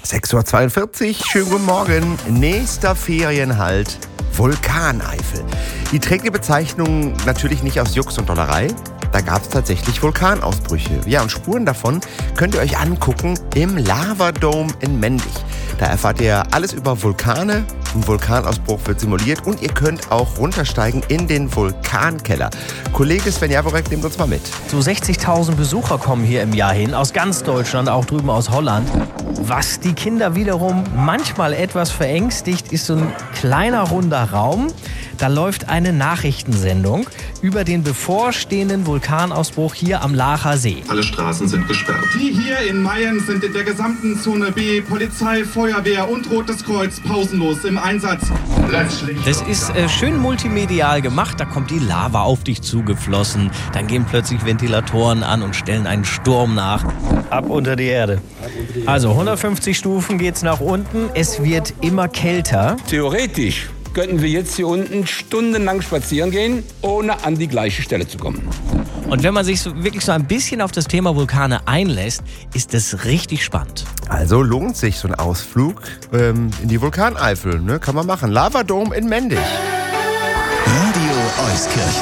6:42 Uhr, schönen guten Morgen. Nächster Ferienhalt, Vulkaneifel. Die trägt die Bezeichnung natürlich nicht aus Jux und Dollerei. Da gab es tatsächlich Vulkanausbrüche. Ja, und Spuren davon könnt ihr euch angucken im Lavadome in Mendig. Da erfahrt ihr alles über Vulkane. Ein Vulkanausbruch wird simuliert und ihr könnt auch runtersteigen in den Vulkankeller. Kollege Sven Jaworek nimmt uns mal mit. So 60.000 Besucher kommen hier im Jahr hin, aus ganz Deutschland, auch drüben aus Holland. Was die Kinder wiederum manchmal etwas verängstigt, ist so ein kleiner runder Raum. Da läuft eine Nachrichtensendung über den bevorstehenden Vulkanausbruch hier am Laacher See. Alle Straßen sind gesperrt. Die hier in Mayen sind in der gesamten Zone B, Polizei, Feuerwehr und Rotes Kreuz pausenlos im Einsatz. Das ist schön multimedial gemacht. Da kommt die Lava auf dich zugeflossen. Dann gehen plötzlich Ventilatoren an und stellen einen Sturm nach. Ab unter die Erde. Also 150 Stufen geht's nach unten. Es wird immer kälter. Theoretisch könnten wir jetzt hier unten stundenlang spazieren gehen, ohne an die gleiche Stelle zu kommen. Und wenn man sich wirklich so ein bisschen auf das Thema Vulkane einlässt, ist das richtig spannend. Also lohnt sich so ein Ausflug in die Vulkaneifel, ne? Kann man machen. Lavadome in Mendig. Radio Euskirchen.